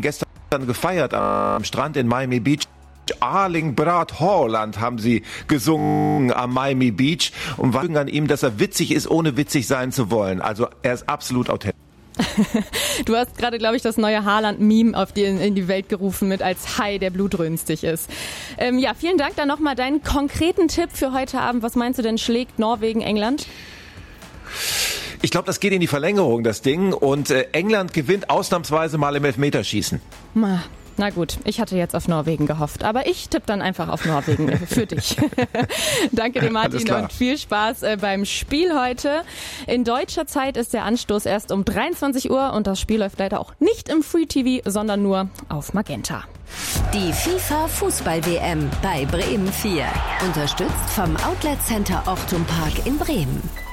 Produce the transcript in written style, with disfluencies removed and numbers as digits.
gestern gefeiert am Strand in Miami Beach. Arling Brat Haaland haben sie gesungen am Miami Beach und waren an ihm, dass er witzig ist, ohne witzig sein zu wollen. Also er ist absolut authentisch. Du hast gerade, glaube ich, das neue Haaland-Meme in die Welt gerufen mit als Hai, der blutrünstig ist. Vielen Dank. Dann nochmal deinen konkreten Tipp für heute Abend. Was meinst du denn, schlägt Norwegen England? Ich glaube, das geht in die Verlängerung, das Ding. Und England gewinnt ausnahmsweise mal im Elfmeterschießen. Na gut, ich hatte jetzt auf Norwegen gehofft, aber ich tippe dann einfach auf Norwegen für dich. Danke dir, Martin, und viel Spaß beim Spiel heute. In deutscher Zeit ist der Anstoß erst um 23 Uhr und das Spiel läuft leider auch nicht im Free TV, sondern nur auf Magenta. Die FIFA-Fußball-WM bei Bremen 4. Unterstützt vom Outlet Center Ochtum Park in Bremen.